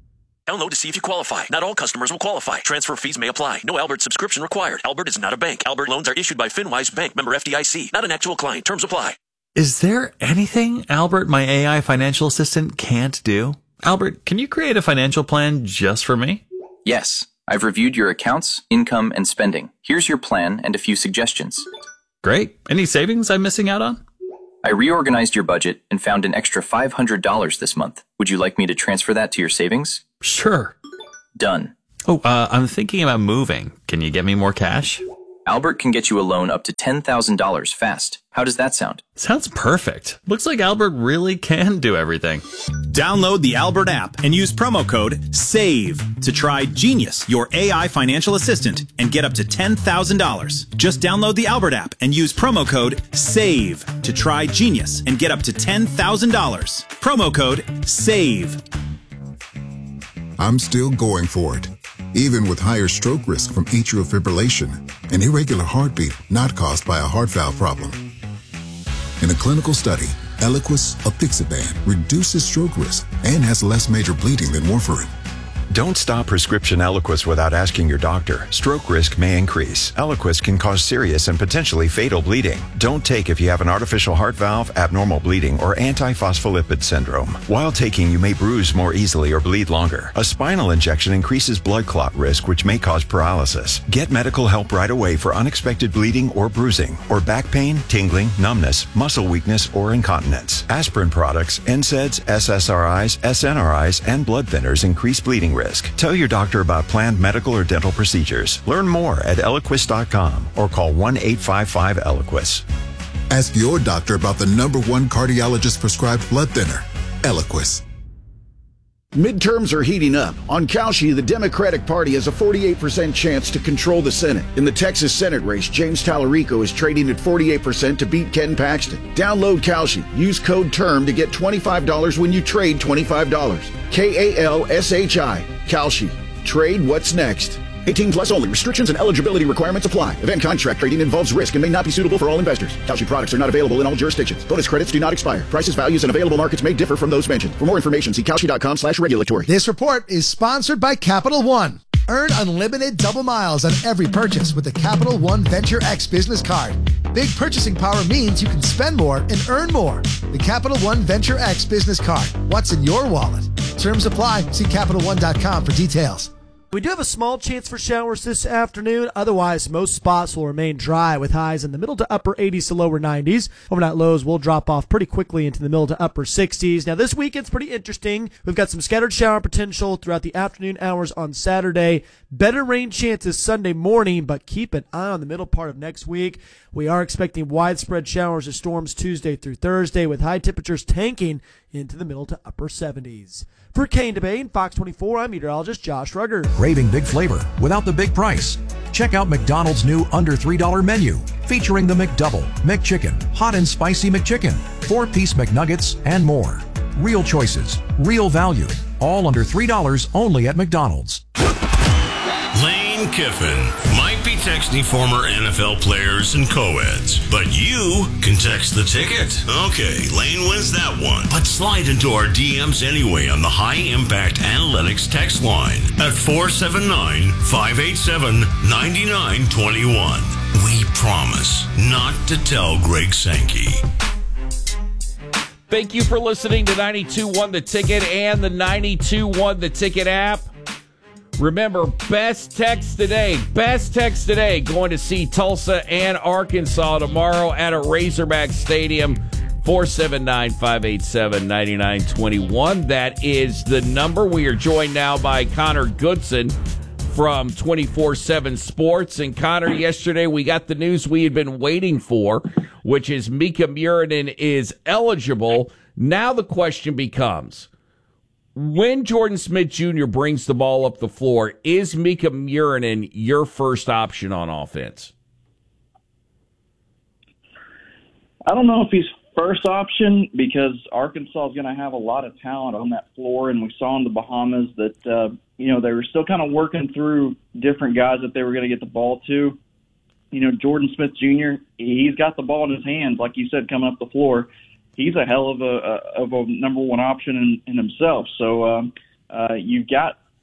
Download to see if you qualify. Not all customers will qualify. Transfer fees may apply. No Albert subscription required. Albert is not a bank. Albert loans are issued by FinWise Bank, member F D I C. Not an actual client. Terms apply. Is there anything Albert, my A I financial assistant, can't do? Albert, can you create a financial plan just for me? Yes. I've reviewed your accounts, income, and spending. Here's your plan and a few suggestions. Great. Any savings I'm missing out on? I reorganized your budget and found an extra five hundred dollars this month. Would you like me to transfer that to your savings? Sure. Done. Oh, uh, I'm thinking about moving. Can you get me more cash? Albert can get you a loan up to ten thousand dollars fast. How does that sound? Sounds perfect. Looks like Albert really can do everything. Download the Albert app and use promo code SAVE to try Genius, your A I financial assistant, and get up to ten thousand dollars. Just download the Albert app and use promo code SAVE to try Genius and get up to ten thousand dollars. Promo code SAVE. I'm still going for it, even with higher stroke risk from atrial fibrillation, an irregular heartbeat not caused by a heart valve problem. In a clinical study, Eliquis apixaban reduces stroke risk and has less major bleeding than warfarin. Don't stop prescription Eliquis without asking your doctor. Stroke risk may increase. Eliquis can cause serious and potentially fatal bleeding. Don't take if you have an artificial heart valve, abnormal bleeding, or antiphospholipid syndrome. While taking, you may bruise more easily or bleed longer. A spinal injection increases blood clot risk, which may cause paralysis. Get medical help right away for unexpected bleeding or bruising, or back pain, tingling, numbness, muscle weakness, or incontinence. Aspirin products, N SAIDs, S S R Is, S N R Is, and blood thinners increase bleeding risk. Tell your doctor about planned medical or dental procedures. Learn more at Eliquis dot com or call one eight five five Eliquis. Ask your doctor about the number one cardiologist prescribed blood thinner, Eliquis. Midterms are heating up. On Kalshi, the Democratic Party has a forty-eight percent chance to control the Senate. In the Texas Senate race, James Tallarico is trading at forty-eight percent to beat Ken Paxton. Download Kalshi. Use code TERM to get twenty-five dollars when you trade twenty-five dollars. K A L S H I. Kalshi. Trade what's next. eighteen plus only. Restrictions and eligibility requirements apply. Event contract trading involves risk and may not be suitable for all investors. Kalshi products are not available in all jurisdictions. Bonus credits do not expire. Prices, values, and available markets may differ from those mentioned. For more information, see Kalshi.com slash regulatory. This report is sponsored by Capital One. Earn unlimited double miles on every purchase with the Capital One Venture X business card. Big purchasing power means you can spend more and earn more. The Capital One Venture X business card. What's in your wallet? Terms apply. See Capital One dot com for details. We do have a small chance for showers this afternoon. Otherwise, most spots will remain dry with highs in the middle to upper eighties to lower nineties. Overnight lows will drop off pretty quickly into the middle to upper sixties. Now, this weekend's pretty interesting. We've got some scattered shower potential throughout the afternoon hours on Saturday. Better rain chances Sunday morning, but keep an eye on the middle part of next week. We are expecting widespread showers or storms Tuesday through Thursday with high temperatures tanking into the middle to upper seventies. For Kane Debate, Fox twenty-four, I'm meteorologist Josh Rugger. Craving big flavor without the big price? Check out McDonald's new under three dollar menu, featuring the McDouble, McChicken, Hot and Spicy McChicken, four-piece McNuggets, and more. Real choices, real value, all under three dollars only at McDonald's. Lane Kiffin might be texting former N F L players and co-eds, but you can text the ticket. Okay, Lane wins that one. But slide into our D Ms anyway on the High Impact Analytics text line at four seven nine, five eight seven, nine nine two one. We promise not to tell Greg Sankey. Thank you for listening to ninety-two point one The Ticket and the ninety-two point one The Ticket app. Remember, best text today, best text today, going to see Tulsa and Arkansas tomorrow at a Razorback Stadium, four seven nine, five eight seven, nine nine two one. That is the number. We are joined now by Connor Goodson from twenty-four seven Sports. And Connor, yesterday we got the news we had been waiting for, which is Mika Murinen is eligible. Now the question becomes, when Jordan Smith Junior brings the ball up the floor, is Mika Murinen your first option on offense? I don't know if he's first option because Arkansas is going to have a lot of talent on that floor, and we saw in the Bahamas that uh, you know they were still kind of working through different guys that they were going to get the ball to. You know, Jordan Smith Junior, he's got the ball in his hands, like you said, coming up the floor. He's a hell of a, a of a number one option in, in himself. So um, uh, you've got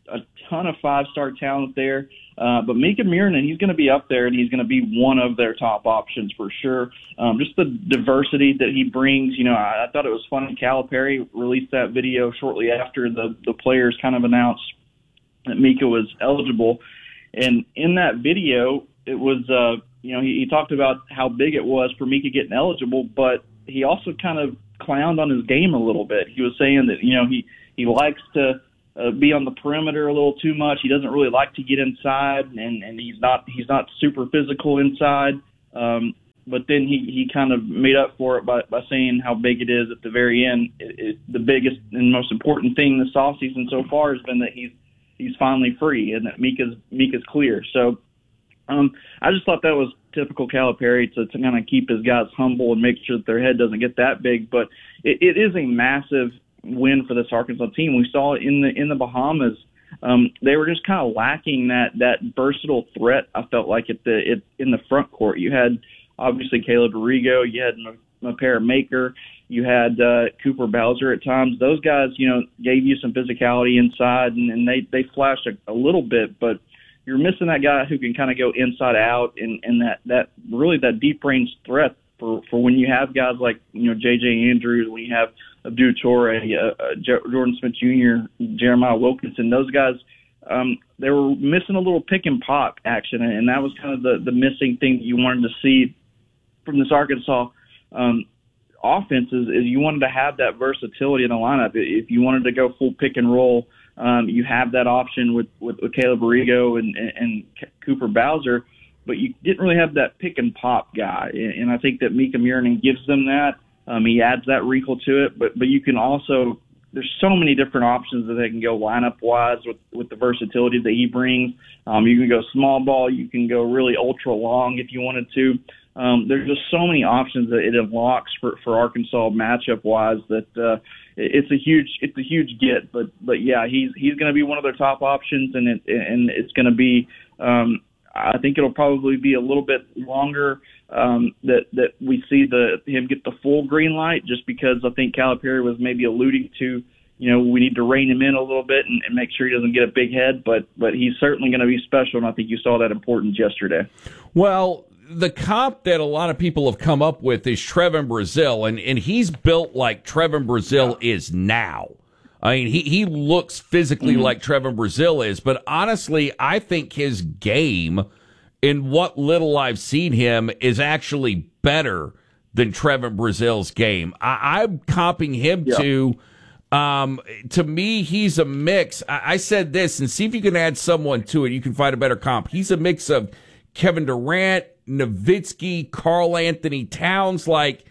a ton of five-star talent there. Uh, but Mika Miernan, he's going to be up there, and he's going to be one of their top options for sure. Um, just the diversity that he brings. You know, I, I thought it was funny. Calipari released that video shortly after the, the players kind of announced that Mika was eligible. And in that video, it was, uh, you know, he, he talked about how big it was for Mika getting eligible, but he also kind of clowned on his game a little bit. He was saying that, you know, he, he likes to uh, be on the perimeter a little too much. He doesn't really like to get inside, and, and he's not he's not super physical inside. Um, but then he, he kind of made up for it by, by saying how big it is at the very end. It, it, the biggest and most important thing this offseason so far has been that he's he's finally free and that Mika's Mika's clear. So um, I just thought that was typical Calipari to, to kind of keep his guys humble and make sure that their head doesn't get that big. But it, it is a massive win for this Arkansas team. We saw it in the in the Bahamas. Um, they were just kind of lacking that that versatile threat. I felt like at the it, in the front court, you had obviously Caleb Arrigo, you had Mapera Maker, you had uh, Cooper Bowser at times. Those guys, you know, gave you some physicality inside, and, and they they flashed a, a little bit, but you're missing that guy who can kind of go inside out and, and that, that really that deep range threat for, for when you have guys like, you know, J J Andrews, when you have Abdou Toure, uh, uh, Jordan Smith Junior, Jeremiah Wilkinson, those guys, um, they were missing a little pick and pop action, and that was kind of the, the missing thing that you wanted to see from this Arkansas um, offense is, is you wanted to have that versatility in the lineup. If you wanted to go full pick and roll, Um, you have that option with, with, with Caleb Arrigo and, and, and Cooper Bowser, but you didn't really have that pick and pop guy. And, and I think that Mika Miernan gives them that. Um, he adds that wrinkle to it, but but you can also – there's so many different options that they can go lineup-wise with, with the versatility that he brings. Um, you can go small ball. You can go really ultra-long if you wanted to. Um, there's just so many options that it unlocks for, for Arkansas matchup-wise that uh, it's a huge it's a huge get. But but yeah, he's he's going to be one of their top options, and it and it's going to be um, I think it'll probably be a little bit longer um, that that we see the him get the full green light, just because I think Calipari was maybe alluding to, you know, we need to rein him in a little bit and, and make sure he doesn't get a big head. But but he's certainly going to be special, and I think you saw that importance yesterday. Well, the comp that a lot of people have come up with is Trevon Brazile, and, and he's built like Trevon Brazile is now. I mean, he, he looks physically mm-hmm. like Trevon Brazile is, but honestly, I think his game, in what little I've seen him, is actually better than Trevon Brazile's game. I, I'm comping him yeah. to, um, to me, he's a mix. I, I said this, and see if you can add someone to it. You can find a better comp. He's a mix of Kevin Durant, Nowitzki, Karl Anthony Towns. Like,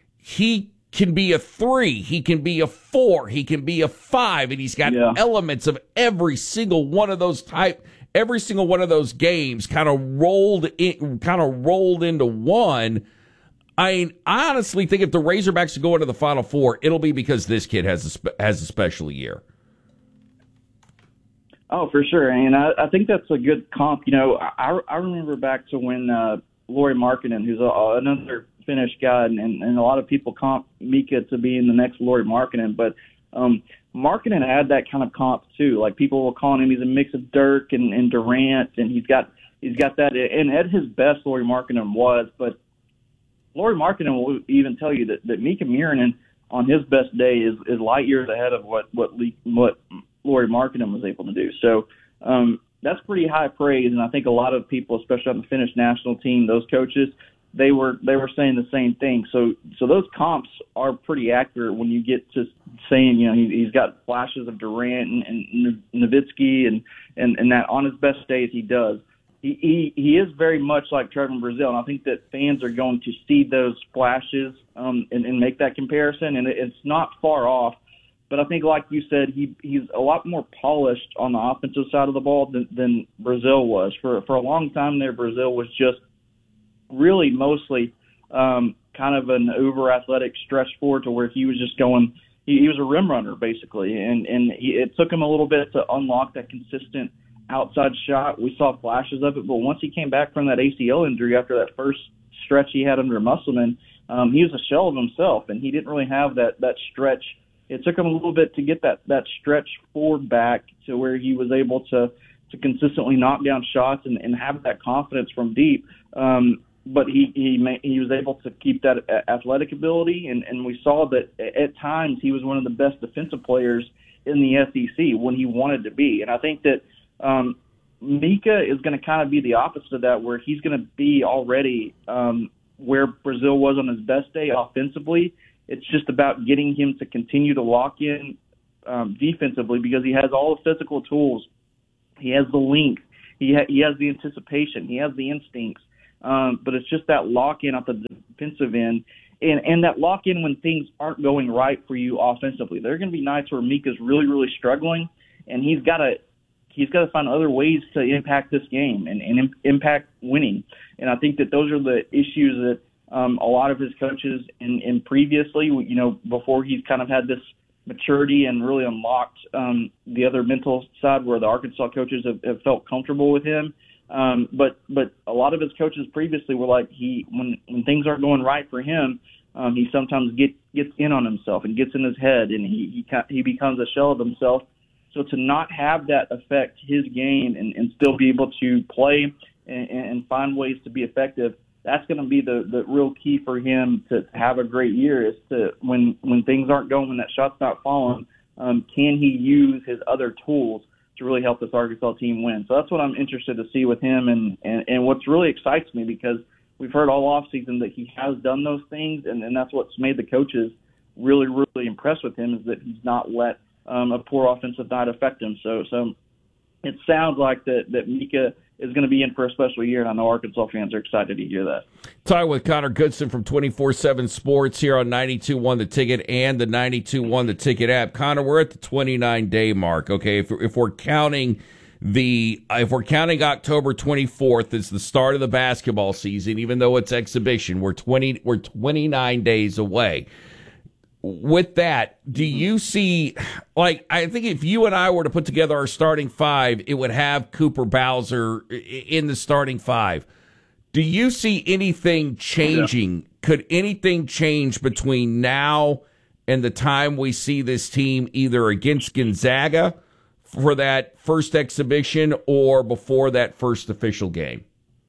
he can be a three, he can be a four, he can be a five, and he's got yeah. elements of every single one of those type, every single one of those games kind of rolled in, kind of rolled into one. I mean, I honestly think if the Razorbacks go into the Final Four, it'll be because this kid has a spe- has a special year. Oh, for sure, and I, I think that's a good comp. You know, I, I remember back to when uh, Lauri Markkanen, who's a, another Finnish guy, and, and a lot of people comp Mika to being the next Lauri Markkanen, but um, Markkanen had that kind of comp too. Like, people were calling him, he's a mix of Dirk and, and Durant, and he's got he's got that. And at his best, Lauri Markkanen was, but Lauri Markkanen will even tell you that, that Mika Miernan on his best day is, is light years ahead of what what what. Lauri Markkanen was able to do. So um, that's pretty high praise, and I think a lot of people, especially on the Finnish national team, those coaches, they were they were saying the same thing. So so those comps are pretty accurate when you get to saying, you know, he, he's got flashes of Durant and, and Nowitzki, and, and, and that on his best days he does. He, he he is very much like Trevon Brazile, and I think that fans are going to see those flashes um, and, and make that comparison, and it's not far off. But I think, like you said, he he's a lot more polished on the offensive side of the ball than, than Brazile was. For for a long time there, Brazile was just really mostly um, kind of an uber-athletic stretch forward to where he was just going he, – he was a rim runner, basically. And, and he, it took him a little bit to unlock that consistent outside shot. We saw flashes of it, but once he came back from that A C L injury after that first stretch he had under Musselman, um, he was a shell of himself, and he didn't really have that, that stretch – it took him a little bit to get that, that stretch forward back to where he was able to, to consistently knock down shots and, and have that confidence from deep. Um, but he, he, may, he was able to keep that athletic ability, and, and we saw that at times he was one of the best defensive players in the S E C when he wanted to be. And I think that um, Mika is going to kind of be the opposite of that, where he's going to be already um, where Brazile was on his best day offensively. It's just about getting him to continue to lock in um, defensively, because he has all the physical tools. He has the length. He, ha- he has the anticipation. He has the instincts. Um, but it's just that lock-in at the defensive end, and, and that lock-in when things aren't going right for you offensively. There are going to be nights where Mika's really, really struggling, and he's got to he's got to find other ways to impact this game and, and impact winning. And I think that those are the issues that um, a lot of his coaches in, in previously, you know, before he's kind of had this maturity and really unlocked um, the other mental side where the Arkansas coaches have, have felt comfortable with him. Um, but but a lot of his coaches previously were like, he when when things aren't going right for him, um, he sometimes get gets in on himself and gets in his head, and he he he becomes a shell of himself. So to not have that affect his game and, and still be able to play and, and find ways to be effective, that's going to be the, the real key for him to have a great year. Is to when when things aren't going, when that shot's not falling, um, can he use his other tools to really help this Arkansas team win? So that's what I'm interested to see with him, and, and, and what's really excites me, because we've heard all offseason that he has done those things, and, and that's what's made the coaches really, really impressed with him, is that he's not let um, a poor offensive night affect him. So so it sounds like that, that Mika is going to be in for a special year, and I know Arkansas fans are excited to hear that. Talking with Connor Goodson from twenty-four seven Sports here on ninety-two point one The Ticket and the ninety-two point one The Ticket app. Connor, we're at the twenty-nine day mark. Okay, if if we're counting the if we're counting October twenty-fourth as the start of the basketball season, even though it's exhibition, we're twenty we're twenty-nine days away. With that, do you see, like, I think if you and I were to put together our starting five, it would have Cooper Bowser in the starting five. Do you see anything changing? Yeah. Could anything change between now and the time we see this team either against Gonzaga for that first exhibition or before that first official game?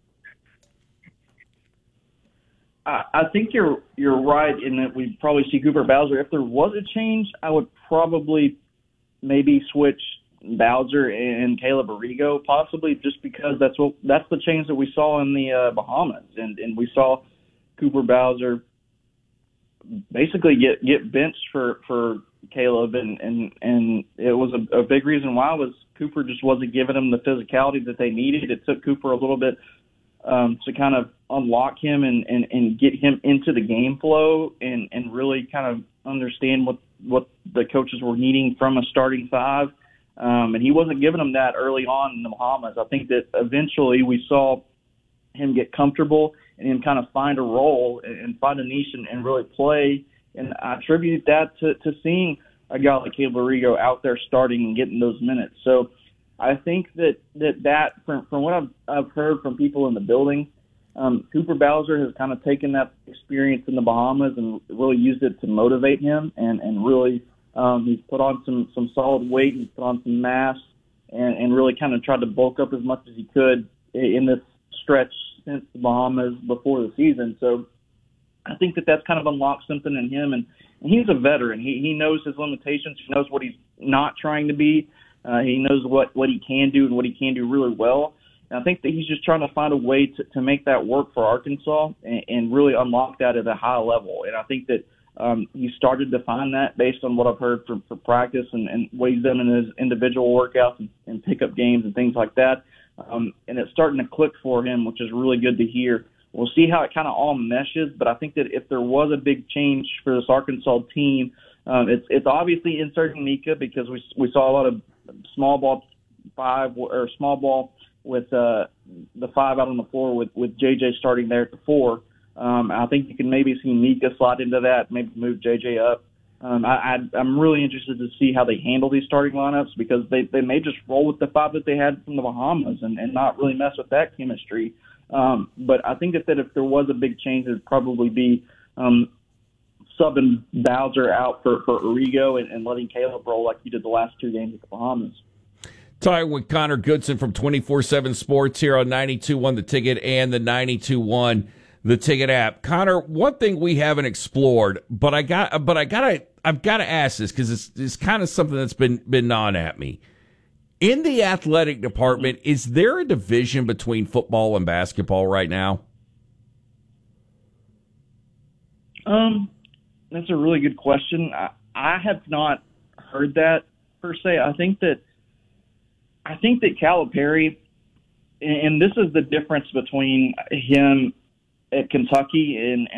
I think you're you're right in that we probably see Cooper Bowser. If there was a change, I would probably maybe switch Bowser and Caleb Arrigo, possibly, just because that's what that's the change that we saw in the uh, Bahamas, and and we saw Cooper Bowser basically get get benched for for Caleb, and and and it was a, a big reason why was Cooper just wasn't giving him the physicality that they needed. It took Cooper a little bit Um, to kind of unlock him and, and, and get him into the game flow and, and really kind of understand what, what the coaches were needing from a starting five. Um, and he wasn't giving them that early on in the Bahamas. I think that eventually we saw him get comfortable and him kind of find a role and, and find a niche and, and really play. And I attribute that to, to seeing a guy like Caleb Arrigo out there starting and getting those minutes. So I think that that, that from, from what I've, I've heard from people in the building, um, Cooper Bowser has kind of taken that experience in the Bahamas and really used it to motivate him, and, and really um, he's put on some, some solid weight, he's put on some mass, and, and really kind of tried to bulk up as much as he could in this stretch since the Bahamas before the season. So I think that that's kind of unlocked something in him, and, and he's a veteran. He, he knows his limitations, he knows what he's not trying to be. Uh, he knows what, what he can do and what he can do really well. And I think that he's just trying to find a way to, to make that work for Arkansas and, and really unlock that at a high level. And I think that um, he started to find that based on what I've heard for, for practice and, and what he's done in his individual workouts and, and pickup games and things like that. Um, and it's starting to click for him, which is really good to hear. We'll see how it kind of all meshes, but I think that if there was a big change for this Arkansas team, um, it's it's obviously inserting Mika, because we we saw a lot of small ball five or small ball with uh, the five out on the floor with, with J J starting there at the four. Um, I think you can maybe see Mika slide into that, maybe move J J up. Um, I, I, I'm really interested to see how they handle these starting lineups, because they, they may just roll with the five that they had from the Bahamas and, and not really mess with that chemistry. Um, but I think that, that if there was a big change, it would probably be um, subbing Bowser out for, for Arrigo and, and letting Caleb roll like you did the last two games at the Bahamas. Talking with Connor Goodson from twenty-four seven Sports here on ninety-two point one The Ticket and the ninety-two point one The Ticket app. Connor, one thing we haven't explored, but I got, but I gotta, I've got to ask this because it's, it's kind of something that's been been gnawing at me. In the athletic department, is there a division between football and basketball right now? Um, that's a really good question. I, I have not heard that per se. I think that I think that Calipari, and this is the difference between him at Kentucky and